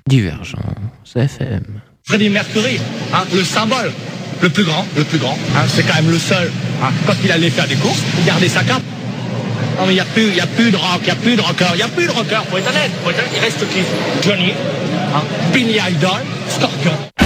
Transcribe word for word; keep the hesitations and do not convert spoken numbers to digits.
Divergence F M. Freddie Mercury, hein, le symbole, le plus grand, le plus grand, hein, c'est quand même le seul, hein, quand il allait faire des courses, il gardait sa cape. Non mais il n'y a plus, il y a plus de rock, il n'y a plus de rocker, il n'y a plus de rocker, faut être honnête, faut être honnête, il reste qui? Johnny, hein, Billy Idol, Scorpion.